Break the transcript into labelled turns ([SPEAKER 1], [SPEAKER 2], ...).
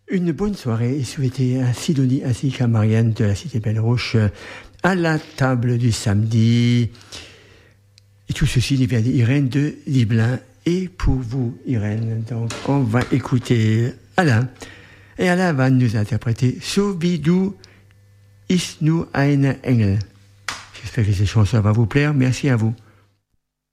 [SPEAKER 1] Une bonne soirée et souhaitée à Sidonie ainsi qu'à Marianne de la Cité Belle-Roche à la table du samedi. Et tout ceci vient d'Irène de Liblin. Et pour vous, Irène, donc on va écouter Alain. Et Alain va nous interpréter So wie du ist nur ein Engel. J'espère que cette chanson va vous plaire. Merci à vous.